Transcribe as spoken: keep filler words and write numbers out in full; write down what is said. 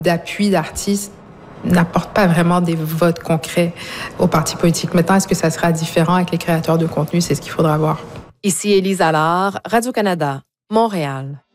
d'appui d'artistes n'apporte pas vraiment des votes concrets aux partis politiques. Maintenant, est-ce que ça sera différent avec les créateurs de contenu? C'est ce qu'il faudra voir. Ici Élise Allard, Radio-Canada, Montréal.